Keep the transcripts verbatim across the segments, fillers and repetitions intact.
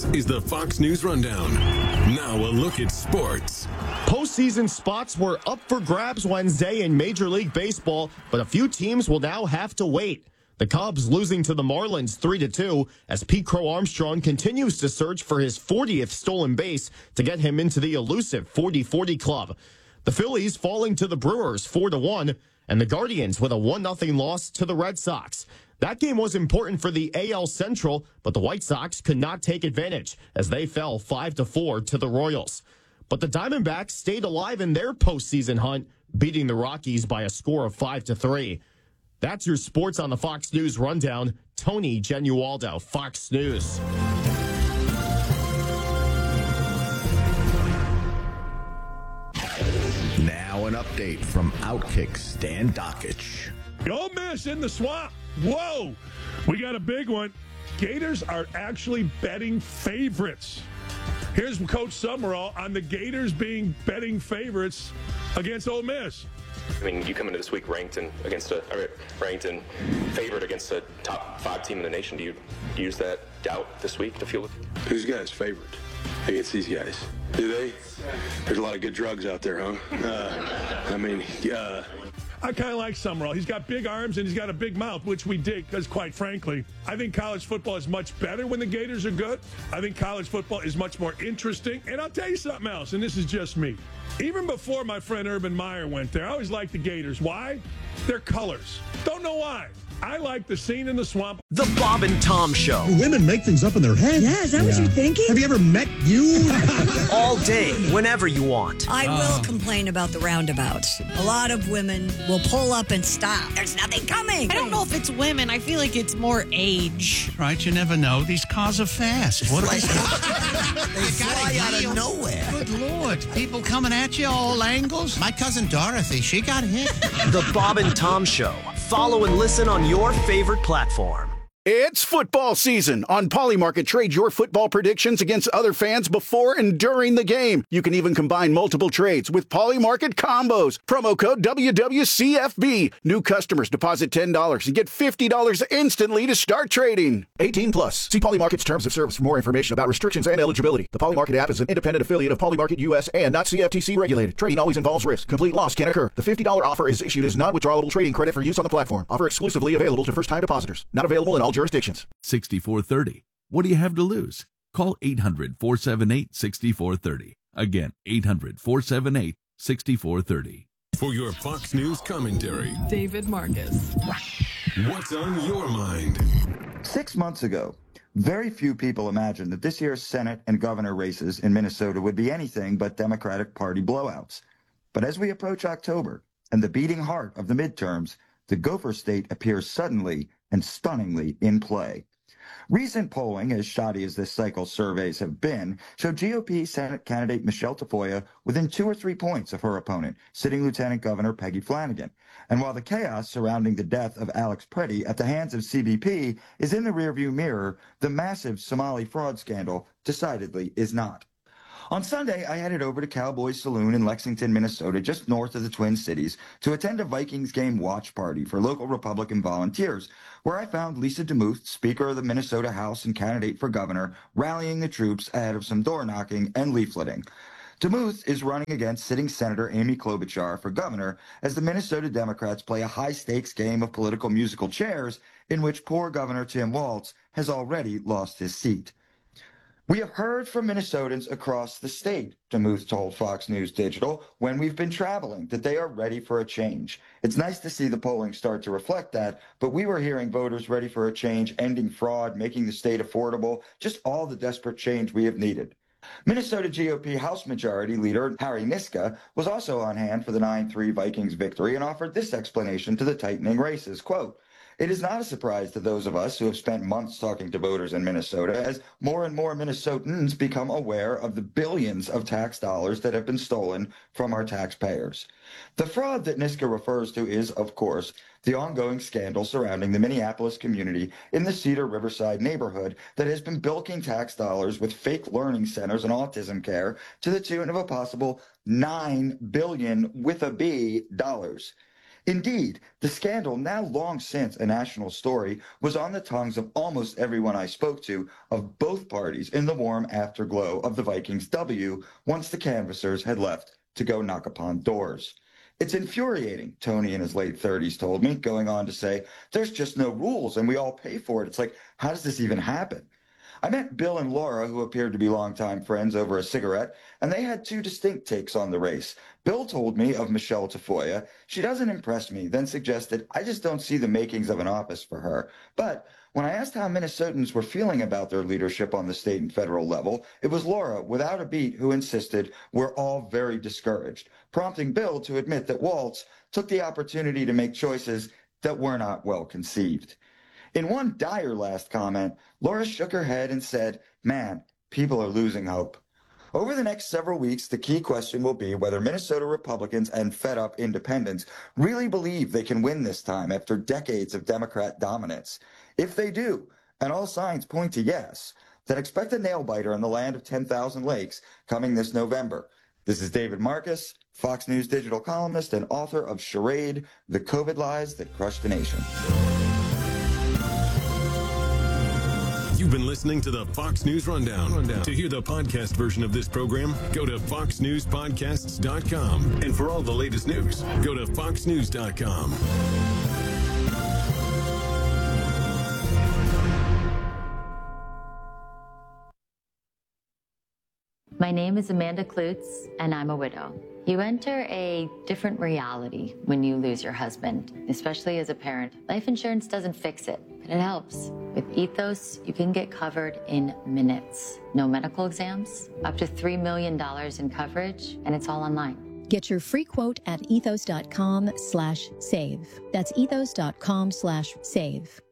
is the Fox News Rundown. Now a look at sports. Postseason spots were up for grabs Wednesday in Major League Baseball, but a few teams will now have to wait. The Cubs losing to the Marlins three to two as Pete Crow Armstrong continues to search for his fortieth stolen base to get him into the elusive forty forty club. The Phillies falling to the Brewers four to one, and the Guardians with a one nothing loss to the Red Sox. That game was important for the A L Central, but the White Sox could not take advantage as they fell five to four to the Royals. But the Diamondbacks stayed alive in their postseason hunt, beating the Rockies by a score of five to three. That's your sports on the Fox News Rundown. Tony Genualdo, Fox News. Now an update from Outkick Stan Dockich. Ole Miss in the swamp. Whoa, we got a big one. Gators are actually betting favorites. Here's Coach Summerall on the Gators being betting favorites against Ole Miss. I mean, you come into this week ranked and against a or ranked and favored against a top five team in the nation. Do you use that doubt this week to feel it? Who's guys' favorite against these guys? Do they? There's a lot of good drugs out there, huh? Uh, I mean, uh, I kind of like Summerall. He's got big arms and he's got a big mouth, which we dig because, quite frankly, I think college football is much better when the Gators are good. I think college football is much more interesting. And I'll tell you something else, and this is just me. Even before my friend Urban Meyer went there, I always liked the Gators. Why? Their colors. Don't know why. I like the scene in the swamp. The Bob and Tom Show. Women make things up in their head. Yeah, is that yeah. what you're thinking? Have you ever met you? All day, whenever you want. I will uh. complain about the roundabouts. A lot of women will pull up and stop. There's nothing coming. I don't know if it's women. I feel like it's more age. Right, you never know. These cars are fast. What are they? They fly out of nowhere. Good Lord. People coming at you all angles. My cousin Dorothy, she got hit. The Bob and Tom Show. Follow and listen on your favorite platform. It's football season. On Polymarket, trade your football predictions against other fans before and during the game. You can even combine multiple trades with Polymarket combos. Promo code W W C F B. New customers deposit ten dollars and get fifty dollars instantly to start trading. eighteen plus. See Polymarket's terms of service for more information about restrictions and eligibility. The Polymarket app is an independent affiliate of Polymarket U S and not C F T C regulated. Trading always involves risk. Complete loss can occur. The fifty dollars offer is issued as non-withdrawable trading credit for use on the platform. Offer exclusively available to first-time depositors. Not available in all jurisdictions. sixty-four thirty. What do you have to lose? Call eight hundred, four seven eight, six four three zero. Again, eight hundred, four seven eight, six four three zero. For your Fox News commentary, David Marcus. What's on your mind? Six months ago, very few people imagined that this year's Senate and governor races in Minnesota would be anything but Democratic Party blowouts. But as we approach October and the beating heart of the midterms, the Gopher State appears suddenly and stunningly in play. Recent polling, as shoddy as this cycle's surveys have been, showed G O P Senate candidate Michelle Tafoya within two or three points of her opponent, sitting Lieutenant Governor Peggy Flanagan. And while the chaos surrounding the death of Alex Preddy at the hands of C B P is in the rearview mirror, the massive Somali fraud scandal decidedly is not. On Sunday, I headed over to Cowboys Saloon in Lexington, Minnesota, just north of the Twin Cities, to attend a Vikings game watch party for local Republican volunteers, where I found Lisa DeMuth, Speaker of the Minnesota House and candidate for governor, rallying the troops ahead of some door-knocking and leafleting. DeMuth is running against sitting Senator Amy Klobuchar for governor as the Minnesota Democrats play a high-stakes game of political musical chairs in which poor Governor Tim Walz has already lost his seat. We have heard from Minnesotans across the state, DeMuth told Fox News Digital, when we've been traveling, that they are ready for a change. It's nice to see the polling start to reflect that, but we were hearing voters ready for a change, ending fraud, making the state affordable, just all the desperate change we have needed. Minnesota G O P House Majority Leader Harry Niska was also on hand for the nine three Vikings victory and offered this explanation to the tightening races, quote, "It is not a surprise to those of us who have spent months talking to voters in Minnesota as more and more Minnesotans become aware of the billions of tax dollars that have been stolen from our taxpayers." The fraud that Niska refers to is, of course, the ongoing scandal surrounding the Minneapolis community in the Cedar Riverside neighborhood that has been bilking tax dollars with fake learning centers and autism care to the tune of a possible nine billion with a B dollars. Indeed, the scandal, now long since a national story, was on the tongues of almost everyone I spoke to of both parties in the warm afterglow of the Vikings' W once the canvassers had left to go knock upon doors. It's infuriating, Tony in his late thirties told me, going on to say, there's just no rules and we all pay for it. It's like, how does this even happen? I met Bill and Laura, who appeared to be longtime friends, over a cigarette, and they had two distinct takes on the race. Bill told me of Michelle Tafoya. She doesn't impress me, then suggested, I just don't see the makings of an office for her. But when I asked how Minnesotans were feeling about their leadership on the state and federal level, it was Laura, without a beat, who insisted we're all very discouraged, prompting Bill to admit that Waltz took the opportunity to make choices that were not well conceived. In one dire last comment, Laura shook her head and said, man, people are losing hope. Over the next several weeks, the key question will be whether Minnesota Republicans and fed-up independents really believe they can win this time after decades of Democrat dominance. If they do, and all signs point to yes, then expect a nail-biter in the land of ten thousand lakes coming this November. This is David Marcus, Fox News digital columnist and author of Charade, The COVID Lies That Crushed the Nation. You've been listening to the Fox News Rundown. Rundown. To hear the podcast version of this program, go to fox news podcasts dot com. And for all the latest news, go to fox news dot com. My name is Amanda Klutz, and I'm a widow. You enter a different reality when you lose your husband, especially as a parent. Life insurance doesn't fix it, but it helps. With Ethos, you can get covered in minutes. No medical exams, up to three million dollars in coverage, and it's all online. Get your free quote at ethos.com slash save. That's ethos.com slash save.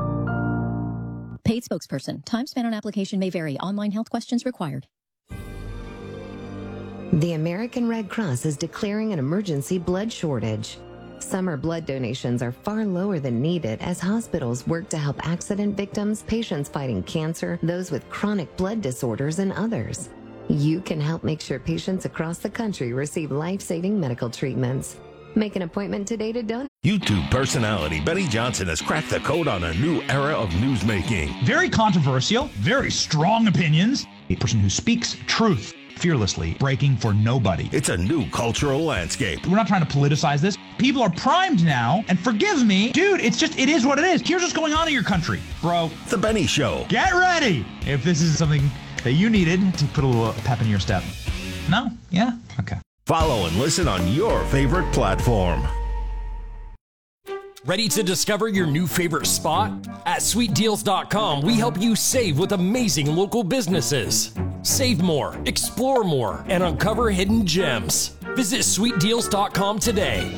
Paid spokesperson. Time spent on application may vary. Online health questions required. The American Red Cross is declaring an emergency blood shortage. Summer blood donations are far lower than needed as hospitals work to help accident victims, patients fighting cancer, those with chronic blood disorders, and others. You can help make sure patients across the country receive life-saving medical treatments. Make an appointment today to donate. YouTube personality Benny Johnson has cracked the code on a new era of newsmaking. Very controversial, very strong opinions. A person who speaks truth fearlessly, breaking for nobody. It's a new cultural landscape. We're not trying to politicize this. People are primed now, and forgive me, dude, it's just, it is what it is. Here's what's going on in your country, bro. The Benny Show. Get ready if this is something that you needed to put a little pep in your step. No? Yeah? Okay. Follow and listen on your favorite platform. Ready to discover your new favorite spot? At sweet deals dot com, we help you save with amazing local businesses. Save more, explore more, and uncover hidden gems. Visit sweet deals dot com today.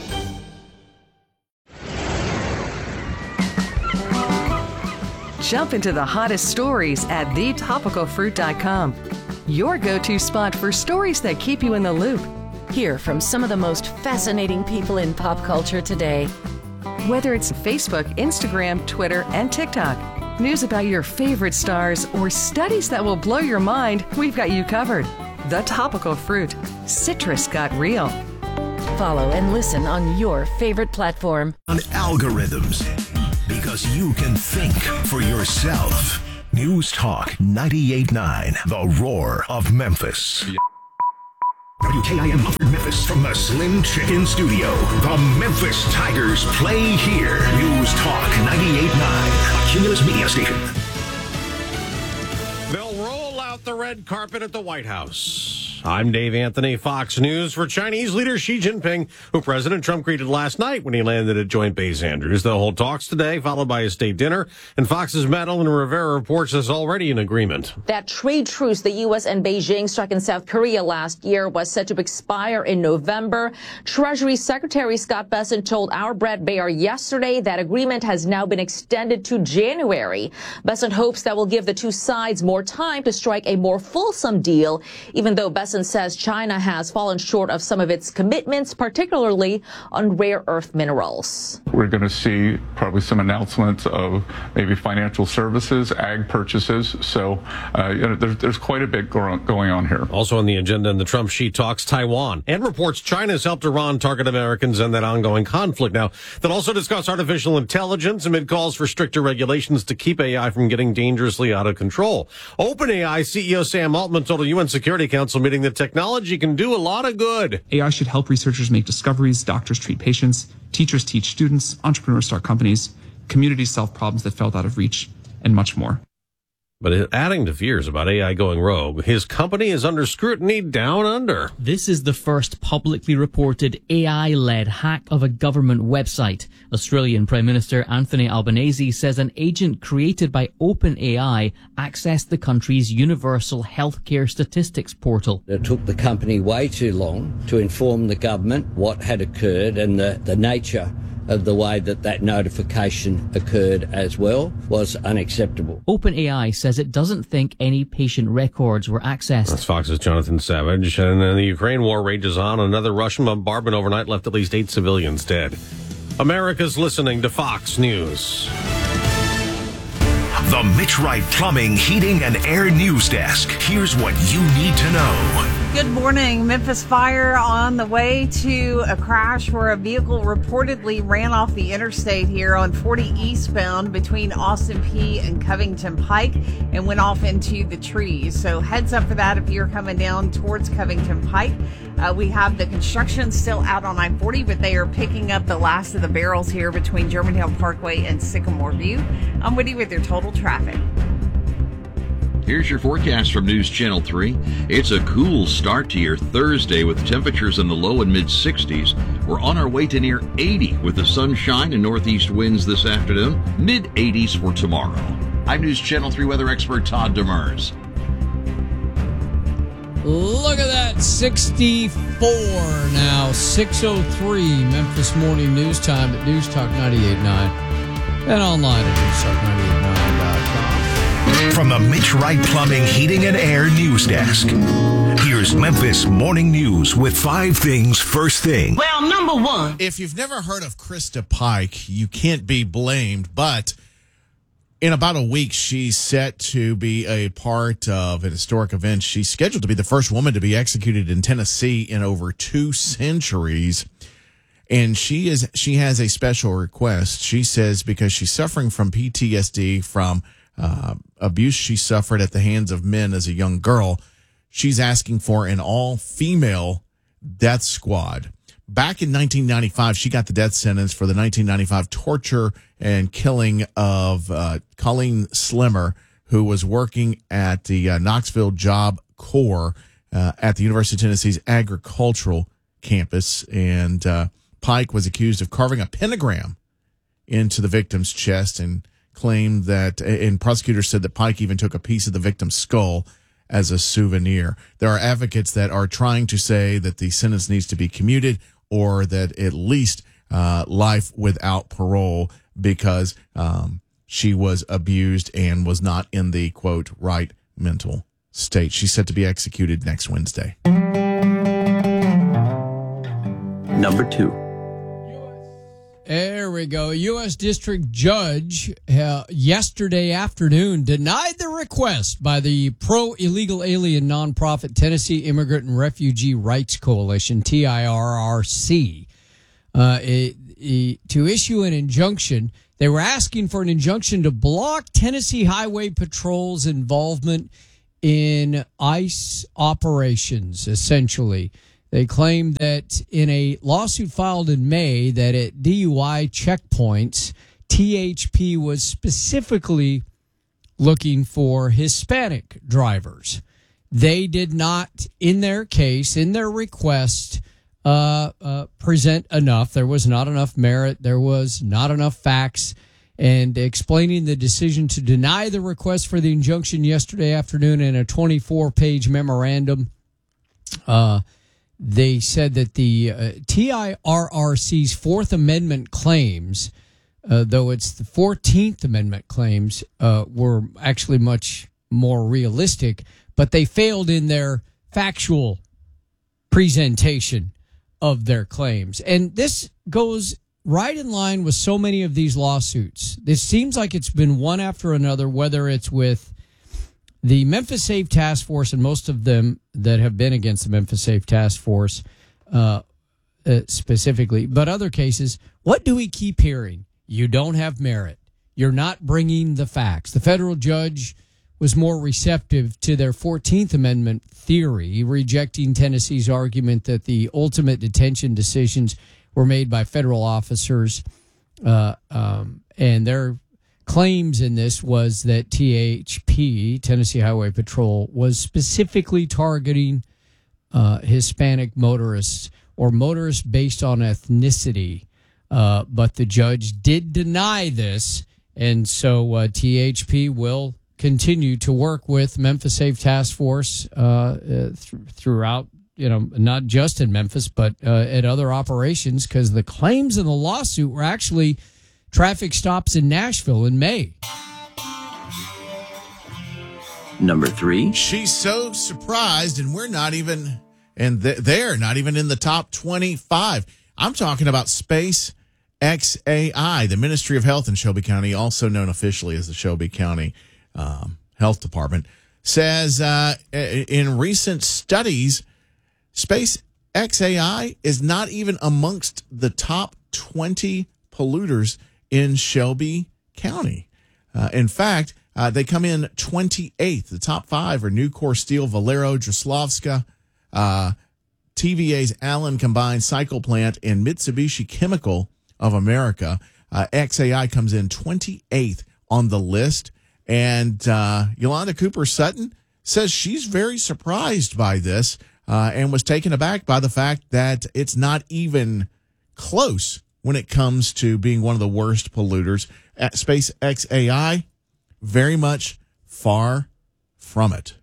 Jump into the hottest stories at the topical fruit dot com. Your go-to spot for stories that keep you in the loop. Hear from some of the most fascinating people in pop culture today. Whether it's Facebook, Instagram, Twitter, and TikTok, news about your favorite stars, or studies that will blow your mind, we've got you covered. The Topical Fruit. Citrus got real. Follow and listen on your favorite platform. On algorithms, because you can think for yourself. News Talk ninety-eight point nine, The Roar of Memphis. W K I M Hufford, Memphis, from the Slim Chicken Studio. The Memphis Tigers play here. News Talk ninety-eight point nine, a Cumulus Media station. They'll roll out the red carpet at the White House. I'm Dave Anthony, Fox News, for Chinese leader Xi Jinping, who President Trump greeted last night when he landed at Joint Base Andrews. They'll hold talks today, followed by a state dinner, and Fox's Madeline Rivera reports there's already an agreement. That trade truce the U S and Beijing struck in South Korea last year was set to expire in November. Treasury Secretary Scott Bessent told our Brett Baer yesterday that agreement has now been extended to January. Bessent hopes that will give the two sides more time to strike a more fulsome deal, even though Bessent Bessent says China has fallen short of some of its commitments, particularly on rare earth minerals. We're going to see probably some announcements of maybe financial services, ag purchases. So uh, you know, there's, there's quite a bit going on here. Also on the agenda in the Trump Xi talks, Taiwan, and reports China's helped Iran target Americans in that ongoing conflict. Now, they'll also discuss artificial intelligence amid calls for stricter regulations to keep A I from getting dangerously out of control. OpenAI C E O Sam Altman told a U N Security Council meeting that technology can do a lot of good. A I should help researchers make discoveries, doctors treat patients, teachers teach students, entrepreneurs start companies, communities solve problems that felt out of reach, and much more. But adding to fears about A I going rogue, his company is under scrutiny down under. This is the first publicly reported A I-led hack of a government website. Australian Prime Minister Anthony Albanese says an agent created by OpenAI accessed the country's universal healthcare statistics portal. It took the company way too long to inform the government what had occurred, and the, the nature of the way that that notification occurred as well was unacceptable. OpenAI says it doesn't think any patient records were accessed. That's Fox's Jonathan Savage. And then the Ukraine war rages on. Another Russian bombardment overnight left at least eight civilians dead. America's listening to Fox News. The Mitch Wright Plumbing, Heating, and Air News Desk. Here's what you need to know. Good morning. Memphis fire on the way to a crash where a vehicle reportedly ran off the interstate here on forty eastbound between Austin P and Covington Pike and went off into the trees. So heads up for that if you're coming down towards Covington Pike. Uh, we have the construction still out on I forty, but they are picking up the last of the barrels here between Germantown Parkway and Sycamore View. I'm Woody with your total traffic. Here's your forecast from News Channel three. It's a cool start to your Thursday with temperatures in the low and mid sixties. We're on our way to near eighty with the sunshine and northeast winds this afternoon. Mid eighties for tomorrow. I'm News Channel three weather expert Todd Demers. Look at that, sixty-four now, six oh three Memphis Morning News Time at News Talk ninety-eight point nine and online at news talk ninety-eight point nine dot com. From the Mitch Wright Plumbing, Heating, and Air News Desk, here's Memphis Morning News with five things first thing. Well, number one. If you've never heard of Krista Pike, you can't be blamed, but in about a week, she's set to be a part of an historic event. She's scheduled to be the first woman to be executed in Tennessee in over two centuries. And she is she has a special request. She says because she's suffering from P T S D from uh, abuse she suffered at the hands of men as a young girl, she's asking for an all-female death squad. Back in nineteen ninety-five, she got the death sentence for the nineteen ninety-five torture and killing of uh, Colleen Slimmer, who was working at the uh, Knoxville Job Corps uh, at the University of Tennessee's agricultural campus. And uh, Pike was accused of carving a pentagram into the victim's chest and claimed that, and prosecutors said that Pike even took a piece of the victim's skull as a souvenir. There are advocates that are trying to say that the sentence needs to be commuted or that at least uh, life without parole because um, she was abused and was not in the, quote, right mental state. She's set to be executed next Wednesday. Number two. There we go. U S District Judge uh, yesterday afternoon denied the request by the pro-illegal alien nonprofit Tennessee Immigrant and Refugee Rights Coalition, T I R R C, uh, it, it, to issue an injunction. They were asking for an injunction to block Tennessee Highway Patrol's involvement in ICE operations, essentially. They claimed that in a lawsuit filed in May that at D U I checkpoints, T H P was specifically looking for Hispanic drivers. They did not, in their case, in their request, uh, uh, present enough. There was not enough merit. There was not enough facts. And explaining the decision to deny the request for the injunction yesterday afternoon in a twenty-four page memorandum, uh, they said that the uh, T I R R C's Fourth Amendment claims, uh, though it's the fourteenth Amendment claims, uh, were actually much more realistic, but they failed in their factual presentation of their claims. And this goes right in line with so many of these lawsuits. This seems like it's been one after another, whether it's with the Memphis Safe Task Force, and most of them that have been against the Memphis Safe Task Force uh, uh, specifically, but other cases. What do we keep hearing? You don't have merit. You're not bringing the facts. The federal judge was more receptive to their fourteenth Amendment theory, rejecting Tennessee's argument that the ultimate detention decisions were made by federal officers. Uh, um, and their claims in this was that T H P, Tennessee Highway Patrol, was specifically targeting uh, Hispanic motorists or motorists based on ethnicity. Uh, but the judge did deny this, and so uh, T H P will continue to work with Memphis Safe Task Force uh, uh, th- throughout, you know, not just in Memphis, but uh, at other operations, because the claims in the lawsuit were actually traffic stops in Nashville in May. Number three. She's so surprised, and we're not even, and th- they're not even in the top twenty-five. I'm talking about Space X A I, the Ministry of Health in Shelby County, also known officially as the Shelby County um, Health Department, says uh, in recent studies, Space X A I is not even amongst the top twenty polluters in Shelby County. Uh, in fact, uh, they come in twenty-eighth. The top five are Nucor Steel, Valero, Droslovska, uh, T V A's Allen Combined Cycle Plant, and Mitsubishi Chemical of America. Uh, X A I comes in twenty-eighth on the list. And uh, Yolanda Cooper Sutton says she's very surprised by this uh, and was taken aback by the fact that it's not even close when it comes to being one of the worst polluters. At Space X A I, very much far from it.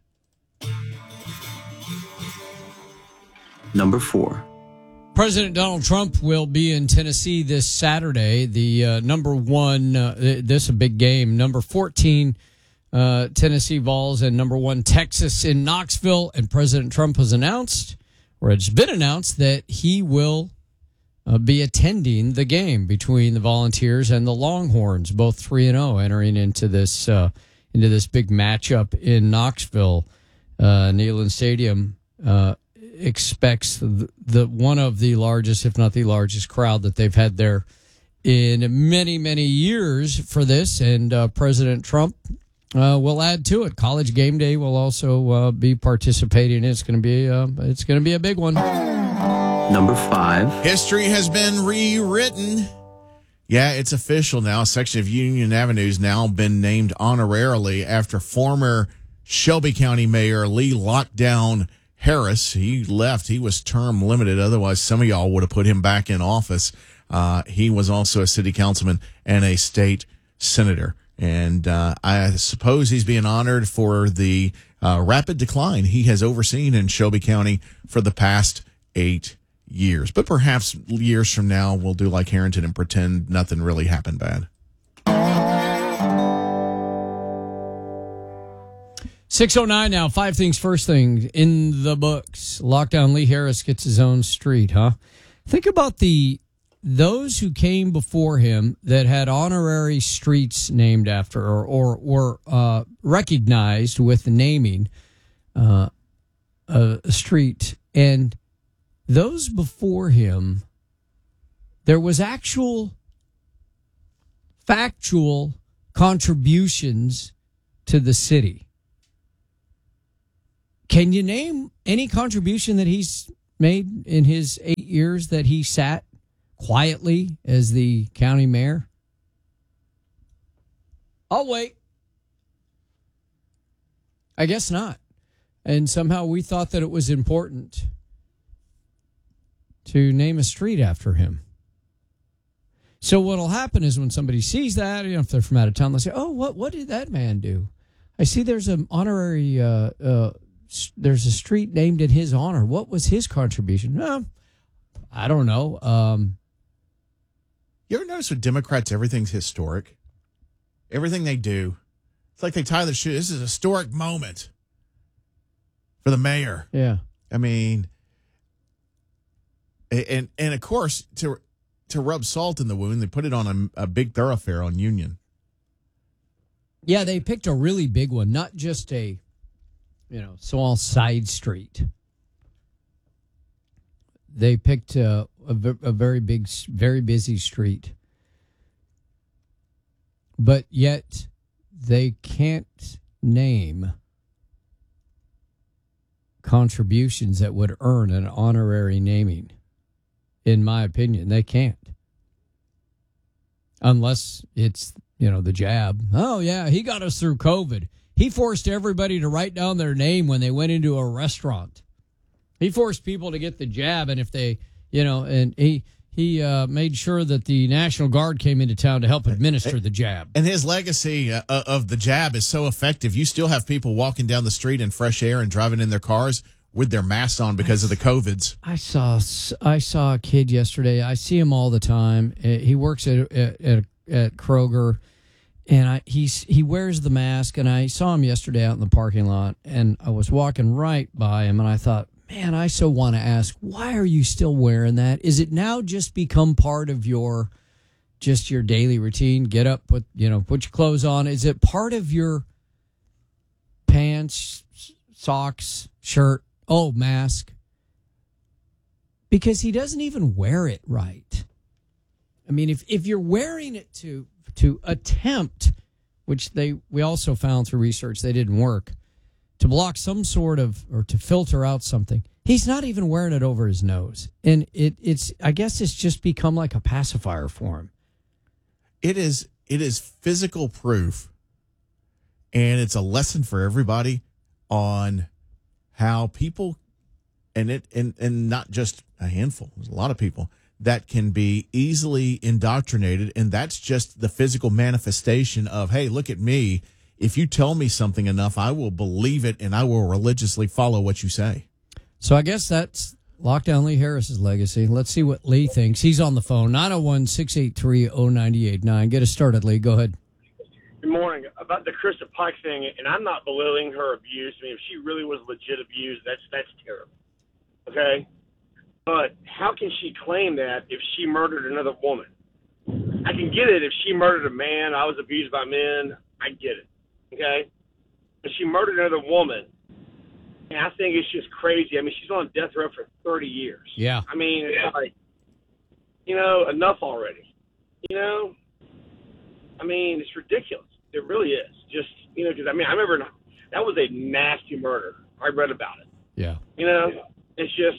Number four. President Donald Trump will be in Tennessee this Saturday. The uh, number one, uh, this is a big game, number fourteen, uh, Tennessee Vols, and number one, Texas in Knoxville. And President Trump has announced, or it's been announced, that he will uh, be attending the game between the Volunteers and the Longhorns, both three and oh, entering into this uh, into this big matchup in Knoxville. Uh, Neyland Stadium uh expects the, the one of the largest, if not the largest, crowd that they've had there in many, many years for this. And uh, President Trump uh, will add to it. College Game Day will also uh, be participating. It's going to be uh, it's going to be a big one. Number five. History has been rewritten. Yeah, it's official now. A section of Union Avenue has now been named honorarily after former Shelby County Mayor Lee Lockdown Harris. He left. He was term limited. Otherwise, some of y'all would have put him back in office. Uh, he was also a city councilman and a state senator. And uh, I suppose he's being honored for the uh, rapid decline he has overseen in Shelby County for the past eight years. But perhaps years from now, we'll do like Harrington and pretend nothing really happened bad. six oh nine now. Five things first thing in the books. Lockdown Lee Harris gets his own street, huh? Think about the those who came before him that had honorary streets named after or or were uh, recognized with the naming uh, a, a street. And those before him, there was actual factual contributions to the city. Can you name any contribution that he's made in his eight years that he sat quietly as the county mayor? I'll wait. I guess not. And somehow we thought that it was important to name a street after him. So what'll happen is when somebody sees that, you know, if they're from out of town, they'll say, oh, what, what did that man do? I see there's an honorary... Uh, uh, There's a street named in his honor. What was his contribution? Well, I don't know. Um, you ever notice with Democrats, everything's historic? Everything they do. It's like they tie their shoe. This is a historic moment for the mayor. Yeah. I mean, and and of course, to to rub salt in the wound, they put it on a, a big thoroughfare on Union. Yeah, they picked a really big one, not just a, you know, small side street. They picked a, a, a very big, very busy street. But yet they can't name contributions that would earn an honorary naming. In my opinion, they can't. Unless it's, you know, the jab. Oh, yeah, he got us through COVID. He forced everybody to write down their name when they went into a restaurant. He forced people to get the jab, and if they, you know, and he he uh, made sure that the National Guard came into town to help administer the jab. And his legacy uh, of the jab is so effective. You still have people walking down the street in fresh air and driving in their cars with their masks on because of the COVIDs. I saw I saw a kid yesterday. I see him all the time. He works at at, at, at Kroger, and I he's he wears the mask. And I saw him yesterday out in the parking lot, and I was walking right by him, and I thought, man, I so want to ask, why are you still wearing that? Is it now just become part of your just your daily routine? Get up, put you know, put your clothes on. Is it part of your pants, socks, shirt? Oh, mask. Because he doesn't even wear it right. I mean, if, if you're wearing it to to attempt, which they we also found through research they didn't work, to block some sort of, or to filter out something, he's not even wearing it over his nose. And it it's I guess it's just become like a pacifier for him. It is it is physical proof, and it's a lesson for everybody on how people, and it and, and not just a handful, there's a lot of people that can be easily indoctrinated, and that's just the physical manifestation of, hey, look at me. If you tell me something enough, I will believe it, and I will religiously follow what you say. So I guess that's Lockdown Lee Harris's legacy. Let's see what Lee thinks. He's on the phone, nine oh one, six eight three, oh nine eight nine. Get us started, Lee. Go ahead. Good morning. About the Krista Pike thing, and I'm not belittling her abuse. I mean, if she really was legit abused, that's that's terrible. Okay? But how can she claim that if she murdered another woman? I can get it if she murdered a man, I was abused by men, I get it. Okay? But she murdered another woman, and I think it's just crazy. I mean, she's on death row for thirty years. Yeah. I mean, it's like, you know, enough already. You know? I mean, it's ridiculous. It really is. Just, you know, because, I mean, I remember that was a nasty murder. I read about it. Yeah. You know, it's just,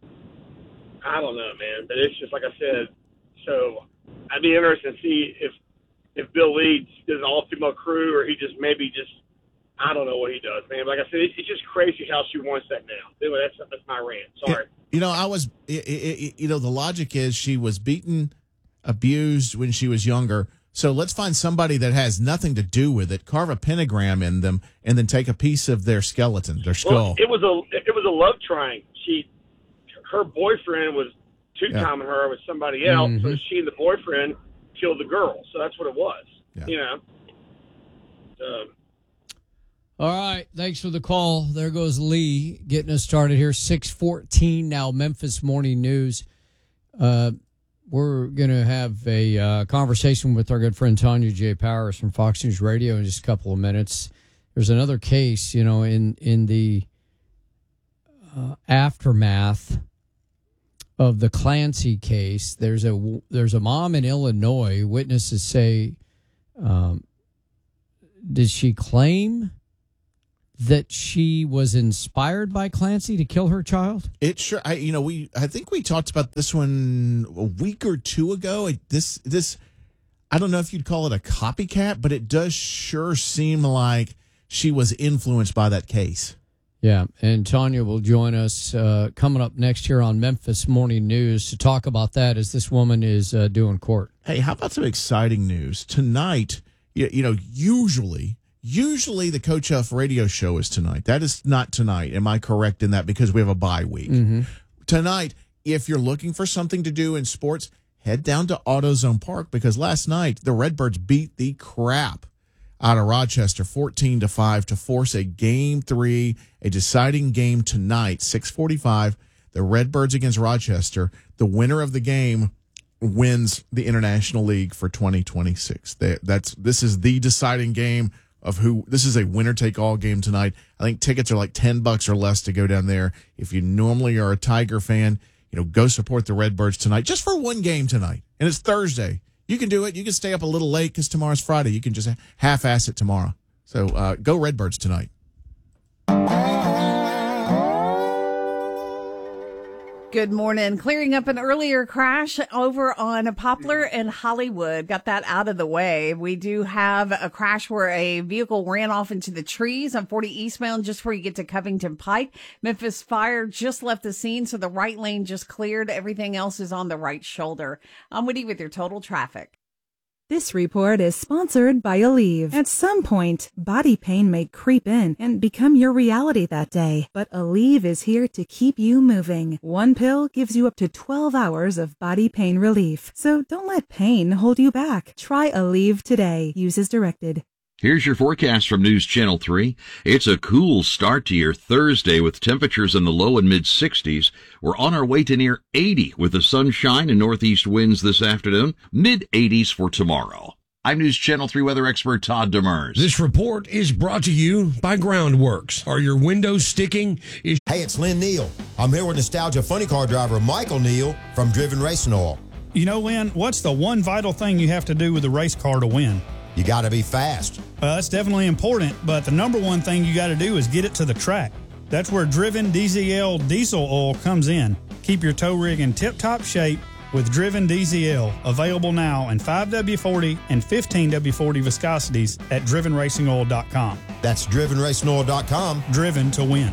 I don't know, man. But it's just, like I said, so I'd be interested to see if if Bill Lee does an all-female crew, or he just maybe just, I don't know what he does, man. But like I said, it's, it's just crazy how she wants that now. Anyway, that's, that's my rant. Sorry. You know, I was, it, it, you know, the logic is she was beaten, abused when she was younger. So let's find somebody that has nothing to do with it, carve a pentagram in them, and then take a piece of their skeleton, their skull. Well, it was a it was a love triangle. She, her boyfriend was two-timing yeah. her with somebody else, Mm-hmm. so she and the boyfriend killed the girl. So that's what it was. Yeah. You know. So. All right. Thanks for the call. There goes Lee getting us started here. six fourteen now, Memphis Morning News. Uh, we're going to have a uh, conversation with our good friend Tanya J. Powers from Fox News Radio in just a couple of minutes. There's another case, you know, in, in the uh, aftermath of the Clancy case. There's a, there's a mom in Illinois. Witnesses say, um, did she claim that she was inspired by Clancy to kill her child? It sure, I you know we I think we talked about this one a week or two ago. It, this this I don't know if you'd call it a copycat, but it does sure seem like she was influenced by that case. Yeah, and Tanya will join us uh, coming up next year on Memphis Morning News to talk about that as this woman is uh, doing court. Hey, how about some exciting news tonight? You, you know, usually. Usually the Coach Huff radio show is tonight. That is not tonight. Am I correct in that? Because we have a bye week. Mm-hmm. Tonight, if you're looking for something to do in sports, head down to AutoZone Park, because last night the Redbirds beat the crap out of Rochester, fourteen to five, to force a game three, a deciding game tonight, six forty-five. The Redbirds against Rochester. The winner of the game wins the International League for twenty twenty-six. They, that's this is the deciding game of who. This is a winner-take-all game tonight. I think tickets are like ten bucks or less to go down there. If you normally are a Tiger fan, you know, go support the Redbirds tonight, just for one game tonight. And it's Thursday. You can do it. You can stay up a little late because tomorrow's Friday. You can just half-ass it tomorrow. So uh, go Redbirds tonight. Good morning. Clearing up an earlier crash over on Poplar and Hollywood. Got that out of the way. We do have a crash where a vehicle ran off into the trees on forty eastbound just before you get to Covington Pike. Memphis Fire just left the scene, so the right lane just cleared. Everything else is on the right shoulder. I'm Woody with your total traffic. This report is sponsored by Aleve. At some point, body pain may creep in and become your reality that day, but Aleve is here to keep you moving. One pill gives you up to twelve hours of body pain relief, so don't let pain hold you back. Try Aleve today. Use as directed. Here's your forecast from News Channel three. It's a cool start to your Thursday with temperatures in the low and mid sixties. We're on our way to near eighty with the sunshine and northeast winds this afternoon, mid eighties for tomorrow. I'm News Channel three weather expert Todd Demers. This report is brought to you by Groundworks. Are your windows sticking? Is- hey, it's Lynn Neal. I'm here with Nostalgia Funny Car driver Michael Neal from Driven Racing Oil. You know, Lynn, what's the one vital thing you have to do with a race car to win? You got to be fast. Well, that's definitely important, but the number one thing you got to do is get it to the track. That's where Driven D Z L diesel oil comes in. Keep your tow rig in tip-top shape with Driven D Z L, available now in five W forty and fifteen W forty viscosities at driven racing oil dot com. That's driven racing oil dot com. Driven to win.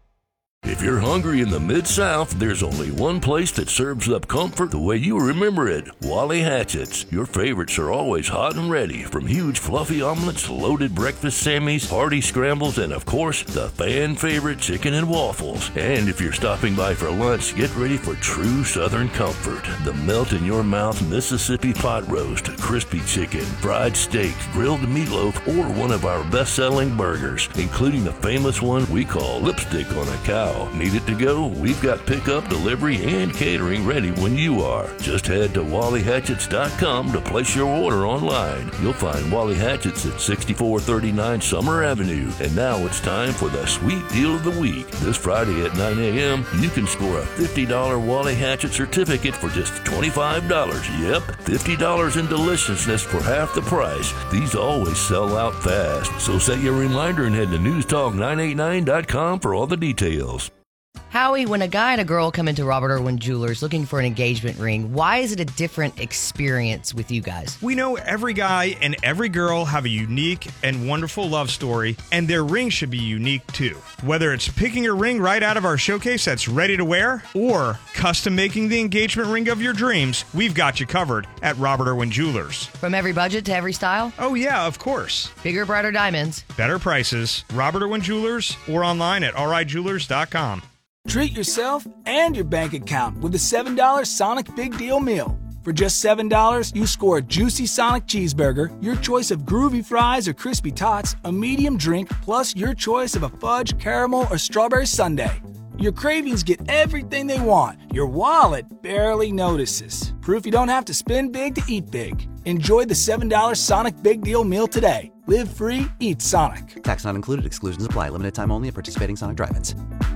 If you're hungry in the Mid-South, there's only one place that serves up comfort the way you remember it. Wally Hatchett's. Your favorites are always hot and ready, from huge fluffy omelets, loaded breakfast sammies, hearty scrambles, and of course, the fan favorite chicken and waffles. And if you're stopping by for lunch, get ready for true Southern comfort. The melt-in-your-mouth Mississippi pot roast, crispy chicken, fried steak, grilled meatloaf, or one of our best-selling burgers, including the famous one we call lipstick on a cow. Need it to go? We've got pickup, delivery, and catering ready when you are. Just head to wally hatchets dot com to place your order online. You'll find Wally Hatchets at sixty-four thirty-nine Summer Avenue. And now it's time for the sweet deal of the week. This Friday at nine a.m., you can score a fifty dollars Wally Hatchet certificate for just twenty-five dollars. Yep, fifty dollars in deliciousness for half the price. These always sell out fast. So set your reminder and head to news talk nine eighty-nine dot com for all the details. Howie, when a guy and a girl come into Robert Irwin Jewelers looking for an engagement ring, why is it a different experience with you guys? We know every guy and every girl have a unique and wonderful love story, and their ring should be unique too. Whether it's picking a ring right out of our showcase that's ready to wear, or custom making the engagement ring of your dreams, we've got you covered at Robert Irwin Jewelers. From every budget to every style? Oh yeah, of course. Bigger, brighter diamonds. Better prices. Robert Irwin Jewelers, or online at r i jewelers dot com. Treat yourself and your bank account with a seven dollar Sonic Big Deal Meal. For just seven dollars, you score a juicy Sonic cheeseburger, your choice of groovy fries or crispy tots, a medium drink, plus your choice of a fudge, caramel, or strawberry sundae. Your cravings get everything they want. Your wallet barely notices. Proof you don't have to spend big to eat big. Enjoy the seven dollar Sonic Big Deal Meal today. Live free, eat Sonic. Tax not included. Exclusions apply. Limited time only at participating Sonic drive-ins.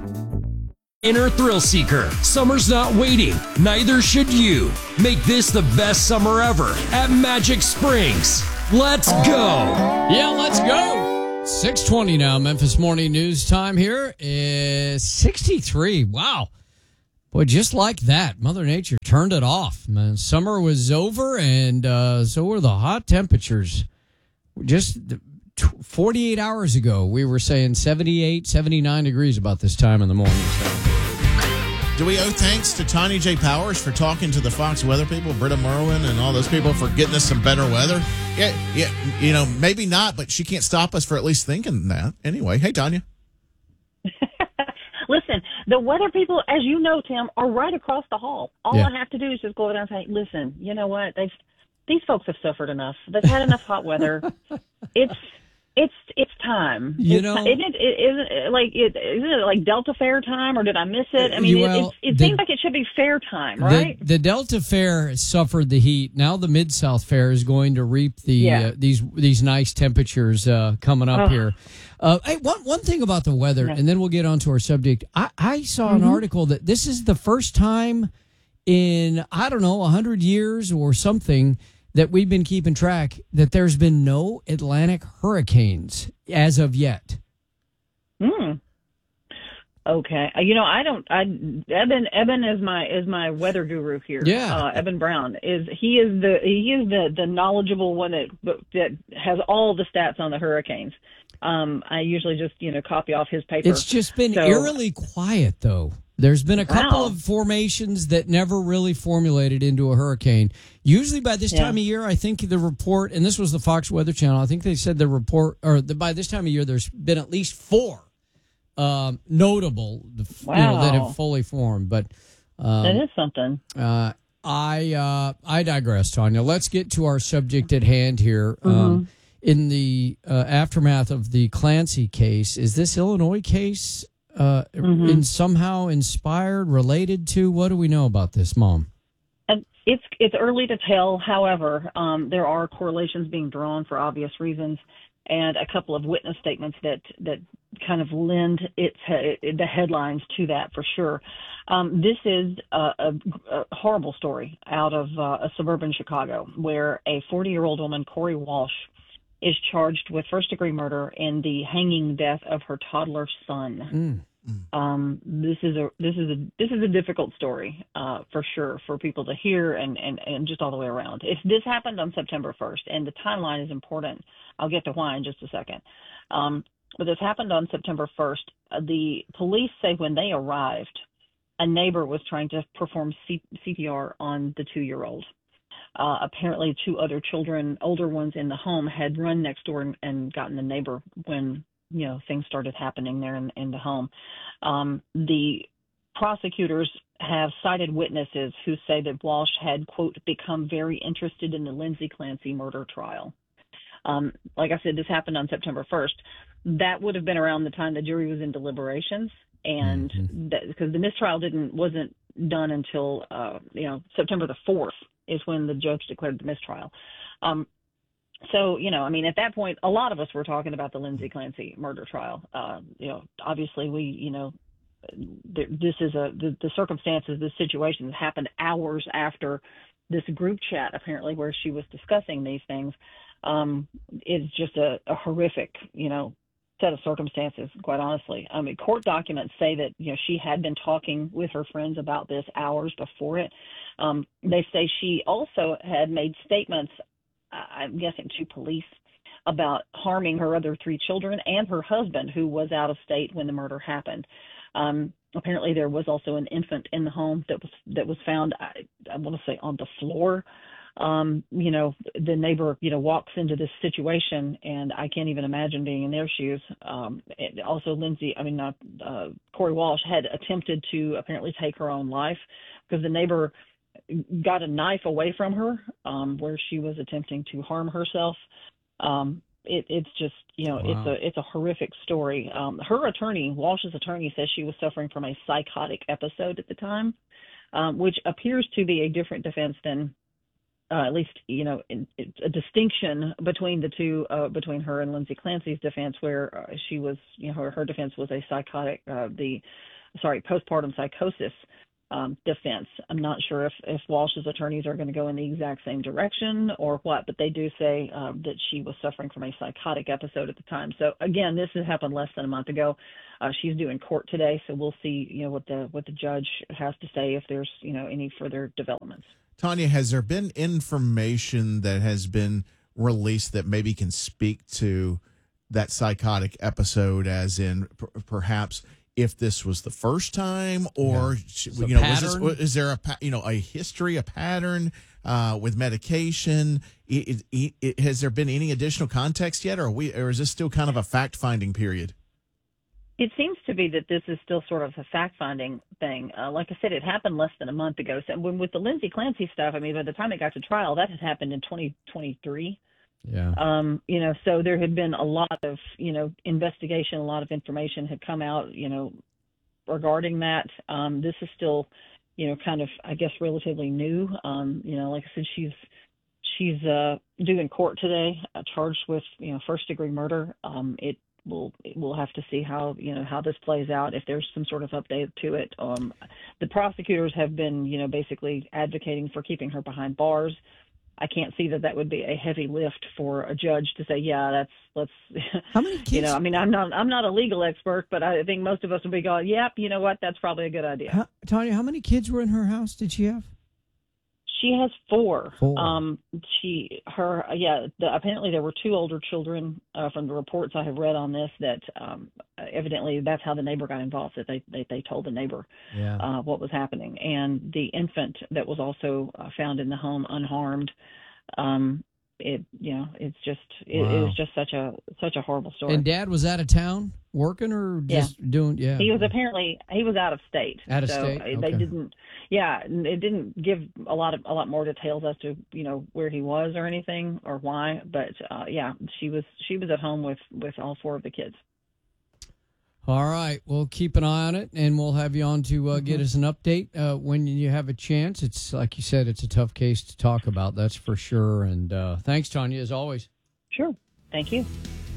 Inner thrill seeker. Summer's not waiting. Neither should you. Make this the best summer ever at Magic Springs. Let's go. Yeah, let's go. six twenty now. Memphis Morning News time here is sixty-three. Wow. Boy, just like that, Mother Nature turned it off. Man, summer was over, and uh, so were the hot temperatures. Just forty-eight hours ago, we were saying seventy-eight, seventy-nine degrees about this time in the morning. So. Do we owe thanks to Tanya J. Powers for talking to the Fox weather people, Britta Merwin, and all those people for getting us some better weather? Yeah, yeah, you know, maybe not, but she can't stop us for at least thinking that. Anyway, hey, Tanya. Listen, the weather people, as you know, Tim, are right across the hall. All yeah. I have to do is just go over there and say, listen, you know what? They've these folks have suffered enough. They've had enough hot weather. It's it's it's time. You it's, know, isn't it, it isn't it like it isn't it like Delta Fair time, or did I miss it? I mean, Well, it, it, it the- seems like it should be fair time, right? The, the Delta Fair suffered the heat. Now the Mid South Fair is going to reap the Yeah. uh, these these nice temperatures uh, coming up Ugh. here. Uh, hey, one one thing about the weather, Yeah. and then we'll get on to our subject. I, I saw an Mhm. article that this is the first time in I don't know a hundred years or something that we've been keeping track that there's been no Atlantic hurricanes as of yet. Hmm. Okay. Uh, You know, I don't. I Eben Eben is my is my weather guru here. Yeah. Uh, Eben Brown is he is the he is the the knowledgeable one that that has all the stats on the hurricanes. Um, I usually just you know copy off his paper. It's just been So- eerily quiet, though. There's been a couple Wow. of formations that never really formulated into a hurricane. Usually by this Yeah. time of year, I think the report, and this was the Fox Weather Channel, I think they said the report, or the, by this time of year, there's been at least four um, notable, you know, that Wow. have fully formed. But um, that is something. uh, I uh, I digress, Tanya. Let's get to our subject at hand here. Um, in the uh, aftermath of the Clancy case, is this Illinois case uh, Mhm. in somehow inspired, related to? What do we know about this, Mom? And it's it's early to tell. However, um, there are correlations being drawn for obvious reasons, and a couple of witness statements that that kind of lend its the headlines to that for sure. Um, this is a, a, a horrible story out of uh, a suburban Chicago, where a forty-year-old woman, Corey Walsh, is charged with first-degree murder in the hanging death of her toddler son. Um, this is a this is a this is a difficult story uh, for sure for people to hear and, and, and just all the way around. If this happened on September first, and the timeline is important, I'll get to why in just a second. Um, but this happened on September first. Uh, the police say when they arrived, a neighbor was trying to perform C- CPR on the two-year-old. Uh, apparently, two other children, older ones in the home, had run next door and, and gotten the neighbor when you know things started happening there in, in the home. Um, the prosecutors have cited witnesses who say that Walsh had, quote, become very interested in the Lindsay Clancy murder trial. Um, like I said, this happened on September first. That would have been around the time the jury was in deliberations, and that, because the mistrial didn't wasn't done until uh, you know September the fourth is when the judge declared the mistrial. Um, so you know, I mean, at that point, a lot of us were talking about the Lindsay Clancy murder trial. Uh, you know, obviously, we you know, th- this is a the, the circumstances, the situation happened hours after this group chat, apparently, where she was discussing these things. Um, is just a, a horrific, you know, set of circumstances, quite honestly. I mean, court documents say that, you know, she had been talking with her friends about this hours before it. Um, they say she also had made statements, I'm guessing to police, about harming her other three children and her husband, who was out of state when the murder happened. Um, apparently there was also an infant in the home that was, that was found, I, I want to say on the floor. Um, you know, the neighbor, you know, walks into this situation, and I can't even imagine being in their shoes. Um, it, also, Lindsay, I mean, not uh, Corey Walsh had attempted to apparently take her own life because the neighbor got a knife away from her um, where she was attempting to harm herself. Um, it, it's just, you know, Wow. it's a it's a horrific story. Um, her attorney, Walsh's attorney, says she was suffering from a psychotic episode at the time, um, which appears to be a different defense than. Uh, at least, you know, in, it's a distinction between the two, uh, between her and Lindsay Clancy's defense, where uh, she was, you know, her, her defense was a psychotic, uh, the, sorry, postpartum psychosis um, defense. I'm not sure if, if Walsh's attorneys are going to go in the exact same direction or what, but they do say uh, that she was suffering from a psychotic episode at the time. So again, this has happened less than a month ago. Uh, she's due in court today, so we'll see, you know, what the what the judge has to say if there's, you know, any further developments. Tanya, has there been information that has been released that maybe can speak to that psychotic episode, as in p- perhaps if this was the first time, or a you know, was pattern? this, is there a pa- you know a history, a pattern uh, with medication? It, it, it, has there been any additional context yet, or are we, or is this still kind of a fact finding period? It seems to be that this is still sort of a fact-finding thing. Uh, like I said, it happened less than a month ago. So when, with the Lindsay Clancy stuff, I mean, by the time it got to trial, that had happened in twenty twenty-three. Yeah. Um, you know, so there had been a lot of, you know, investigation, a lot of information had come out, you know, regarding that. Um, this is still, you know, kind of, I guess, relatively new. Um, you know, like I said, she's she's uh, due in court today, uh, charged with, you know, first-degree murder. Um, it We'll we'll have to see how you know how this plays out. If there's some sort of update to it, um, the prosecutors have been you know basically advocating for keeping her behind bars. I can't see that that would be a heavy lift for a judge to say, yeah, that's let's. How many kids? You know, I mean, I'm not I'm not a legal expert, but I think most of us would be going, yep, you know what, that's probably a good idea. How, Tanya, how many kids were in her house? Did she have? She has four. Four. Um, she, her, yeah. The, apparently, there were two older children uh, from the reports I have read on this. That um, evidently that's how the neighbor got involved. That they they, they told the neighbor yeah. uh, what was happening, and the infant that was also uh, found in the home unharmed. Um, it you know it's just it, Wow. it was just such a such a horrible story. And Dad was out of town working or just Yeah. doing? Yeah. He was apparently he was out of state. Out of so state? They Okay. didn't. Yeah, it didn't give a lot of a lot more details as to you know where he was or anything or why. But uh, yeah, she was she was at home with with all four of the kids. All right. We'll keep an eye on it, and we'll have you on to uh, get us an update uh, when you have a chance. It's like you said, it's a tough case to talk about. That's for sure. And uh, thanks, Tanya, as always. Sure. Thank you.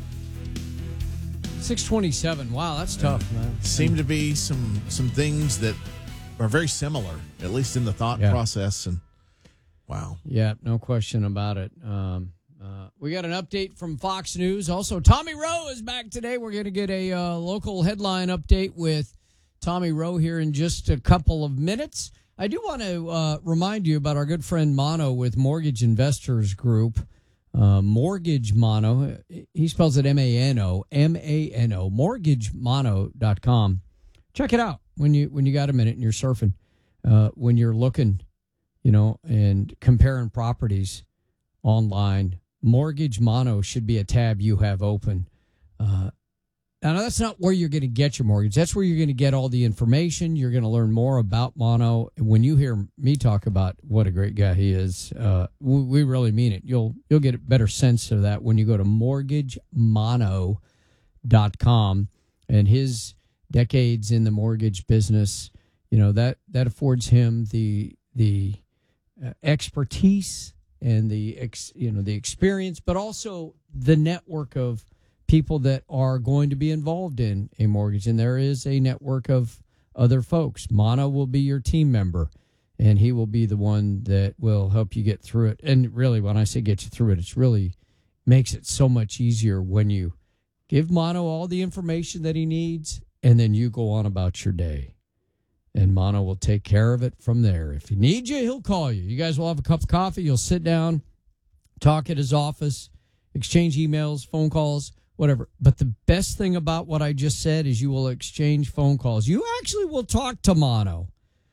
six twenty-seven. Wow, that's tough, man. Seem to be some some things that are very similar, at least in the thought Yeah. process. And wow. Yeah, no question about it. Um, uh, we got an update from Fox News. Also, Tommy Rowe is back today. We're going to get a uh, local headline update with Tommy Rowe here in just a couple of minutes. I do want to uh, remind you about our good friend Mono with Mortgage Investors Group. Uh, Mortgage Mono. He spells it M A N O, M A N O, mortgage mono dot com. Check it out when you when you got a minute and you're surfing, uh, when you're looking, you know, and comparing properties online. Mortgage Mono should be a tab you have open. Uh, now, that's not where you're going to get your mortgage. That's where you're going to get all the information. You're going to learn more about Mono. When you hear me talk about what a great guy he is, uh, we, we really mean it. You'll you'll get a better sense of that when you go to mortgage mono dot com. And his decades in the mortgage business, you know, that, that affords him the the uh, expertise and the ex, you know the experience, but also the network of people that are going to be involved in a mortgage. And there is a network of other folks. Mono will be your team member, and he will be the one that will help you get through it. And really, when I say get you through it, it's really makes it so much easier when you give Mono all the information that he needs, and then you go on about your day. And Mono will take care of it from there. If he needs you, he'll call you. You guys will have a cup of coffee. You'll sit down, talk at his office, exchange emails, phone calls, whatever. But the best thing about what I just said is you will exchange phone calls. You actually will talk to Mono.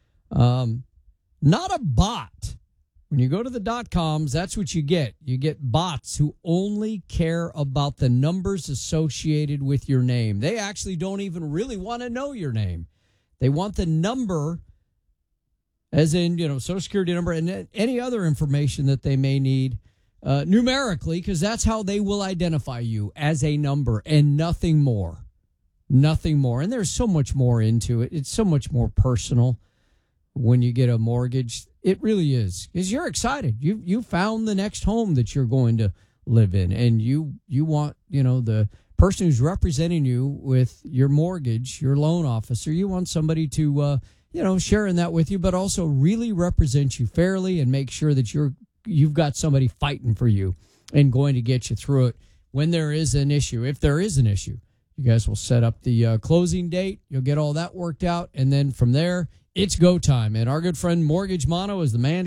Um, not a bot. When you go to the dot coms, that's what you get. You get bots who only care about the numbers associated with your name. They actually don't even really want to know your name. They want the number, as in, you know, Social Security number and any other information that they may need uh, numerically, because that's how they will identify you, as a number and nothing more. Nothing more. And there's so much more into it. It's so much more personal when you get a mortgage. It really is, because you're excited. You you found the next home that you're going to live in, and you you want, you know, the person who's representing you with your mortgage, your loan officer, you want somebody to, uh, you know, share in that with you, but also really represent you fairly and make sure that you're, you've got somebody fighting for you and going to get you through it when there is an issue. If there is an issue, you guys will set up the uh, closing date. You'll get all that worked out. And then from there, it's go time. And our good friend Mortgage Mono is the man.